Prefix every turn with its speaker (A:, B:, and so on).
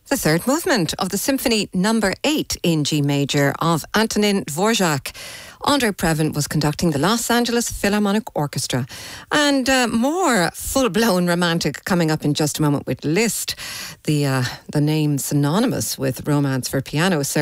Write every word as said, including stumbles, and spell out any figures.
A: The third movement of the Symphony Number Eight in G Major of Antonin Dvorak. Andrei Previn was conducting the Los Angeles Philharmonic Orchestra. And uh, more full-blown romantic coming up in just a moment with Liszt, the uh, the name synonymous with romance for piano.